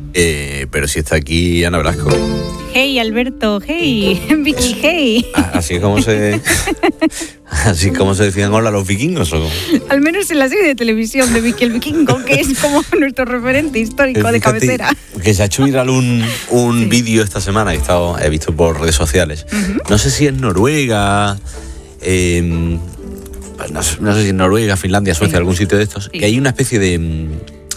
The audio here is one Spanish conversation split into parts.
Pero si está aquí Ana Blasco. Hey, Alberto, hey, Vicky, hey. Así como se decían hola los vikingos. ¿O? Al menos en la serie de televisión de Vicky el Vikingo, que es como nuestro referente histórico de cabecera. Que se ha hecho viral un vídeo esta semana que he visto por redes sociales. Uh-huh. No sé si es Noruega, no sé si es Noruega, Finlandia, Suecia, algún sitio de estos, que hay una especie de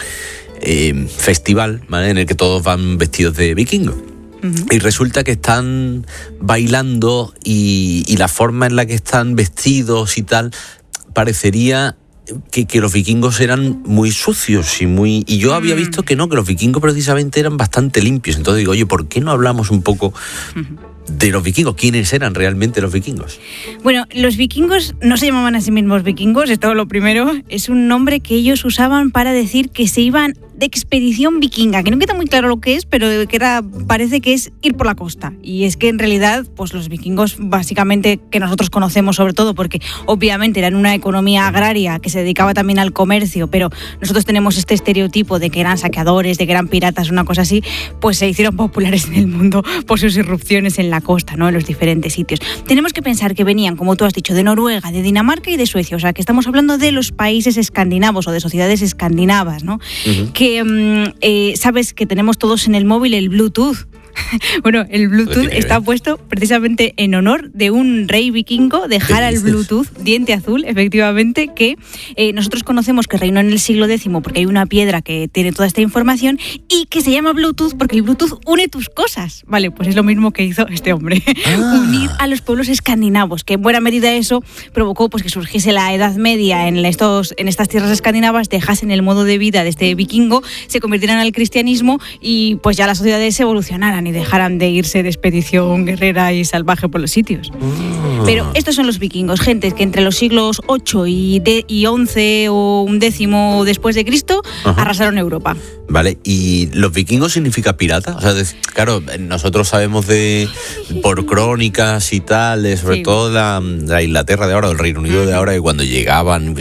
festival, ¿vale?, en el que todos van vestidos de vikingo. Uh-huh. Y resulta que están bailando y la forma en la que están vestidos y tal, parecería que los vikingos eran muy sucios y yo había visto que los vikingos precisamente eran bastante limpios. Entonces digo, oye, ¿por qué no hablamos un poco de los vikingos? ¿Quiénes eran realmente los vikingos? Bueno, los vikingos no se llamaban a sí mismos vikingos, esto es lo primero. Es un nombre que ellos usaban para decir que se iban de expedición vikinga, que no queda muy claro lo que es, pero parece que es ir por la costa. Y es que en realidad, pues los vikingos básicamente, que nosotros conocemos sobre todo, porque obviamente eran una economía agraria que se dedicaba también al comercio, pero nosotros tenemos este estereotipo de que eran saqueadores, de que eran piratas, una cosa así, pues se hicieron populares en el mundo por sus irrupciones en la costa, ¿no?, en los diferentes sitios. Tenemos que pensar que venían, como tú has dicho, de Noruega, de Dinamarca y de Suecia, o sea, que estamos hablando de los países escandinavos o de sociedades escandinavas, ¿no? Uh-huh. Que sabes que tenemos todos en el móvil el Bluetooth. Bueno, el Bluetooth está puesto precisamente en honor de un rey vikingo, de Harald Bluetooth, diente azul, efectivamente, que nosotros conocemos que reinó en el siglo X porque hay una piedra que tiene toda esta información y que se llama Bluetooth porque el Bluetooth une tus cosas. Vale, pues es lo mismo que hizo este hombre. Unir a los pueblos escandinavos, que en buena medida eso provocó pues que surgiese la Edad Media en estas tierras escandinavas, dejasen el modo de vida de este vikingo, se convirtieran al cristianismo y pues ya las sociedades evolucionaran y dejaran de irse de expedición guerrera y salvaje por los sitios. Pero estos son los vikingos, gente que entre los siglos 8 y 11 o 11 después de Cristo arrasaron Europa. Vale, ¿y los vikingos significa pirata? O sea, claro, nosotros sabemos por crónicas y tal, sobre todo la Inglaterra de ahora, el Reino Unido de ahora, que cuando llegaban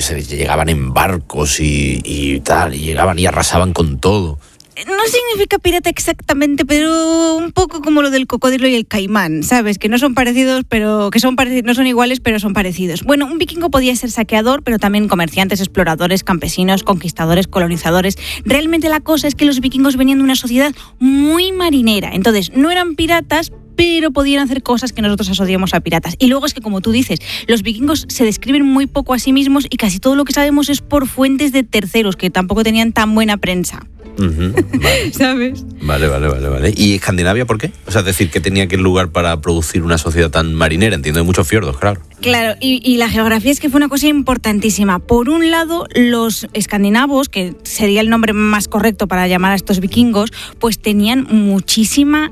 en barcos y tal, y llegaban y arrasaban con todo. No significa pirata exactamente, pero un poco como lo del cocodrilo y el caimán, ¿sabes? Que no son parecidos, pero no son iguales, pero son parecidos. Bueno, un vikingo podía ser saqueador, pero también comerciantes, exploradores, campesinos, conquistadores, colonizadores. Realmente la cosa es que los vikingos venían de una sociedad muy marinera, entonces no eran piratas, pero podían hacer cosas que nosotros asociamos a piratas. Y luego es que, como tú dices, los vikingos se describen muy poco a sí mismos y casi todo lo que sabemos es por fuentes de terceros, que tampoco tenían tan buena prensa. Uh-huh, vale. ¿Sabes? Vale. ¿Y Escandinavia por qué? O sea, es decir, que tenía que lugar para producir una sociedad tan marinera. Entiendo, de muchos fiordos, claro. Claro, y la geografía es que fue una cosa importantísima. Por un lado, los escandinavos, que sería el nombre más correcto para llamar a estos vikingos, pues tenían muchísima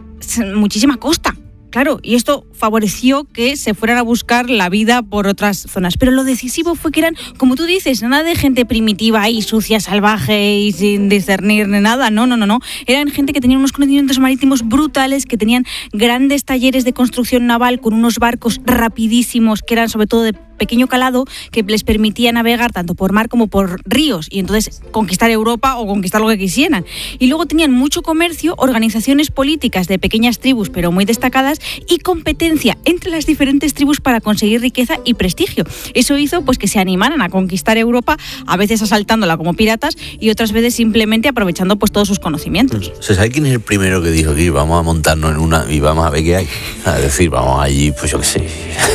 costa. Claro, y esto favoreció que se fueran a buscar la vida por otras zonas. Pero lo decisivo fue que eran, como tú dices, nada de gente primitiva y sucia, salvaje y sin discernir ni nada. No. Eran gente que tenía unos conocimientos marítimos brutales, que tenían grandes talleres de construcción naval con unos barcos rapidísimos que eran sobre todo de pequeño calado, que les permitía navegar tanto por mar como por ríos y entonces conquistar Europa o conquistar lo que quisieran. Y luego tenían mucho comercio, organizaciones políticas de pequeñas tribus pero muy destacadas y competencia entre las diferentes tribus para conseguir riqueza y prestigio. Eso hizo pues que se animaran a conquistar Europa, a veces asaltándola como piratas y otras veces simplemente aprovechando pues todos sus conocimientos. ¿Se sabe quién es el primero que dijo que vamos a montarnos en una y vamos a ver qué hay? Es decir, vamos allí, pues yo qué sé.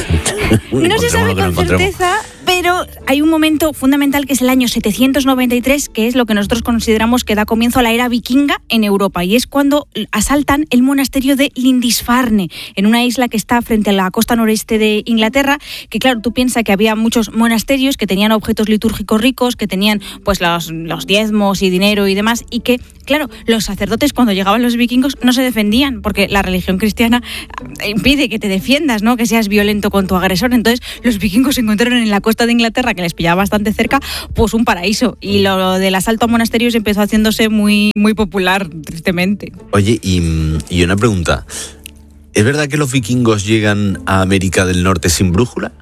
No se sabe con certeza, pero hay un momento fundamental que es el año 793, que es lo que nosotros consideramos que da comienzo a la era vikinga en Europa, y es cuando asaltan el monasterio de Lindisfarne, en una isla que está frente a la costa noreste de Inglaterra, que claro, tú piensas que había muchos monasterios que tenían objetos litúrgicos ricos, que tenían pues los diezmos y dinero y demás, y que claro, los sacerdotes cuando llegaban los vikingos no se defendían, porque la religión cristiana impide que te defiendas, ¿no? Que seas violento con tu agresor. Entonces los vikingos encontraron en la costa de Inglaterra, que les pillaba bastante cerca, pues un paraíso, y lo del asalto a monasterios empezó haciéndose muy, muy popular, tristemente. Oye, y una pregunta, ¿es verdad que los vikingos llegan a América del Norte sin brújula?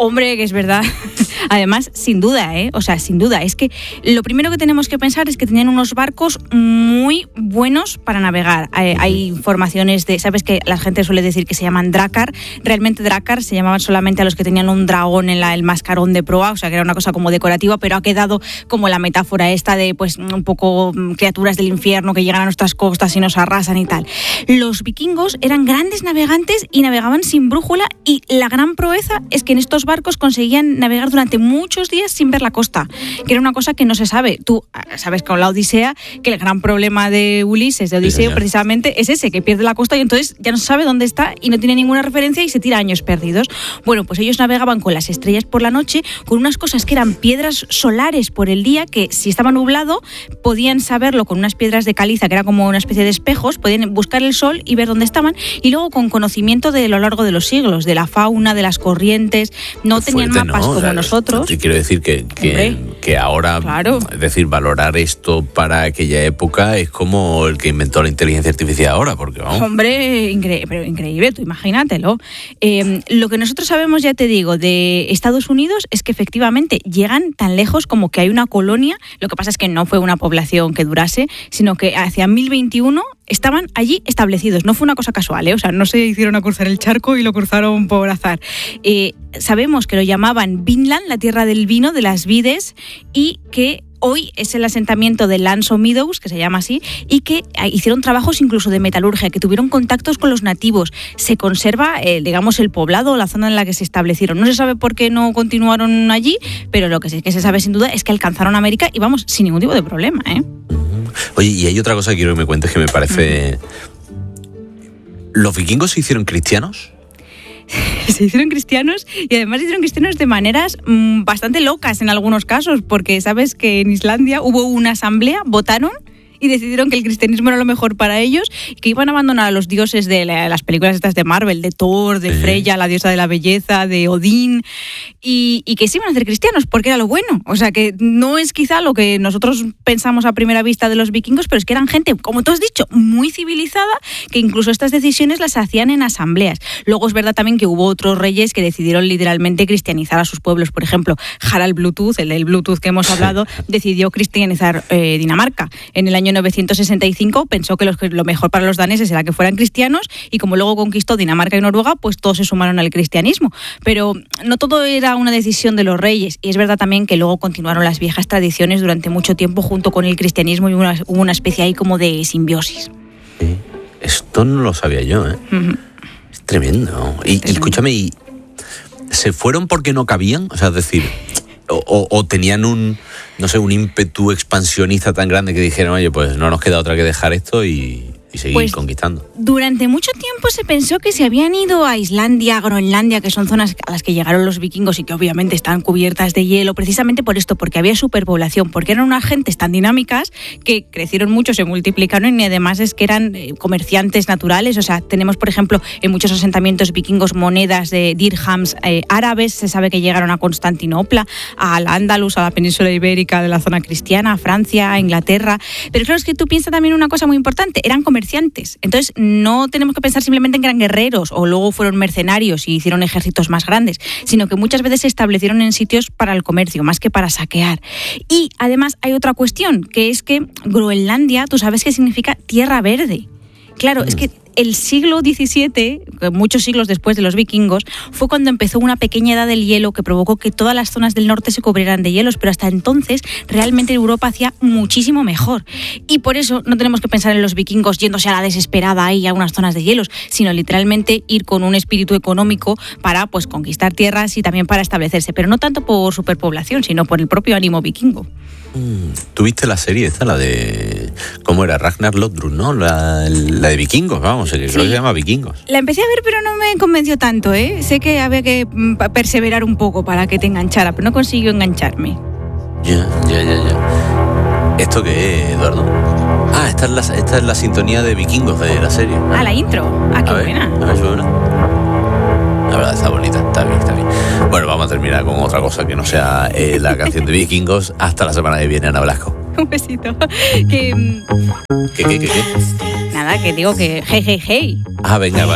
Hombre, que es verdad. Además, sin duda, o sea, sin duda. Es que lo primero que tenemos que pensar es que tenían unos barcos muy buenos para navegar. Hay informaciones de, ¿sabes que la gente suele decir que se llaman Drakkar? Realmente Drakkar se llamaban solamente a los que tenían un dragón en el mascarón de proa, o sea, que era una cosa como decorativa, pero ha quedado como la metáfora esta de, pues, un poco criaturas del infierno que llegan a nuestras costas y nos arrasan y tal. Los vikingos eran grandes navegantes y navegaban sin brújula, y la gran proeza es que en estos barcos conseguían navegar durante muchos días sin ver la costa, que era una cosa que no se sabe. Tú sabes con la Odisea que el gran problema de Ulises, de Odiseo, sí, precisamente es ese, que pierde la costa y entonces ya no sabe dónde está y no tiene ninguna referencia y se tira años perdidos. Bueno, pues ellos navegaban con las estrellas por la noche, con unas cosas que eran piedras solares por el día, que si estaba nublado podían saberlo con unas piedras de caliza, que era como una especie de espejos, podían buscar el sol y ver dónde estaban, y luego con conocimiento de lo largo de los siglos, de la fauna, de las corrientes. No tenían mapas como nosotros. Te quiero decir que ahora, claro, es decir, valorar esto para aquella época es como el que inventó la inteligencia artificial ahora, porque vamos. Hombre, pero increíble, tú imagínatelo. Lo que nosotros sabemos, ya te digo, de Estados Unidos es que efectivamente llegan tan lejos como que hay una colonia. Lo que pasa es que no fue una población que durase, sino que hacia 1021 estaban allí establecidos. No fue una cosa casual, o sea, no se hicieron a cruzar el charco y lo cruzaron por azar. Sabemos que lo llamaban Vinland, la tierra del vino, de las vides, y que hoy es el asentamiento de L'Anse aux Meadows, que se llama así, y que hicieron trabajos incluso de metalurgia, que tuvieron contactos con los nativos. Se conserva, digamos, el poblado o la zona en la que se establecieron. No se sabe por qué no continuaron allí, pero lo que sí que se sabe sin duda es que alcanzaron América y vamos, sin ningún tipo de problema, Oye, y hay otra cosa que quiero que me cuentes que me parece... ¿Los vikingos se hicieron cristianos? Se hicieron cristianos, y además se hicieron cristianos de maneras bastante locas en algunos casos, porque sabes que en Islandia hubo una asamblea, votaron y decidieron que el cristianismo era lo mejor para ellos, y que iban a abandonar a los dioses de las películas estas de Marvel, de Thor, de Freya, la diosa de la belleza, de Odín, y que se iban a hacer cristianos, porque era lo bueno. O sea, que no es quizá lo que nosotros pensamos a primera vista de los vikingos, pero es que eran gente, como tú has dicho, muy civilizada, que incluso estas decisiones las hacían en asambleas. Luego es verdad también que hubo otros reyes que decidieron literalmente cristianizar a sus pueblos. Por ejemplo, Harald Bluetooth, el del Bluetooth que hemos hablado, decidió cristianizar Dinamarca. En el año 965 pensó que lo mejor para los daneses era que fueran cristianos, y como luego conquistó Dinamarca y Noruega, pues todos se sumaron al cristianismo. Pero no todo era una decisión de los reyes, y es verdad también que luego continuaron las viejas tradiciones durante mucho tiempo junto con el cristianismo, y hubo una especie ahí como de simbiosis. Sí, esto no lo sabía yo, Uh-huh. Es tremendo. Y escúchame, ¿y se fueron porque no cabían? O sea, es decir... O tenían un ímpetu expansionista tan grande que dijeron, oye, pues no nos queda otra que dejar esto y seguir conquistando. Durante mucho tiempo se pensó que se habían ido a Islandia, a Groenlandia, que son zonas a las que llegaron los vikingos y que obviamente están cubiertas de hielo, precisamente por esto, porque había superpoblación, porque eran unas gentes tan dinámicas que crecieron mucho, se multiplicaron, y además es que eran comerciantes naturales. O sea, tenemos, por ejemplo, en muchos asentamientos vikingos monedas de dirhams árabes. Se sabe que llegaron a Constantinopla, a Al-Ándalus, a la península ibérica de la zona cristiana, a Francia, a Inglaterra. Pero claro, es que tú piensas también una cosa muy importante, eran comerciantes. Entonces no tenemos que pensar simplemente en que eran guerreros o luego fueron mercenarios y hicieron ejércitos más grandes, sino que muchas veces se establecieron en sitios para el comercio más que para saquear. Y además hay otra cuestión, que es que Groenlandia, tú sabes qué significa tierra verde. Claro, es que el siglo XVII, muchos siglos después de los vikingos, fue cuando empezó una pequeña edad del hielo que provocó que todas las zonas del norte se cubrieran de hielos, pero hasta entonces realmente Europa hacía muchísimo mejor. Y por eso no tenemos que pensar en los vikingos yéndose a la desesperada ahí a unas zonas de hielos, sino literalmente ir con un espíritu económico para pues conquistar tierras y también para establecerse, pero no tanto por superpoblación, sino por el propio ánimo vikingo. ¿Tuviste la serie esta, la de... ¿Cómo era? Ragnar Lodbrok, ¿no? La de vikingos, vamos, que creo que se llama Vikingos. La empecé a ver, pero no me convenció tanto, ¿eh? Sé que había que perseverar un poco para que te enganchara, pero no consiguió engancharme. Ya. ¿Esto qué es, Eduardo? Ah, esta es la sintonía de Vikingos de la serie. Ah, la intro. Ah, qué buena. A ver, suena. La verdad está bonita, está bien. Bueno, vamos a terminar con otra cosa que no sea la canción de Vikingos. Hasta la semana que viene, Ana Blasco. Un besito. ¿Qué? Nada, que digo que hey. Ah, venga, va.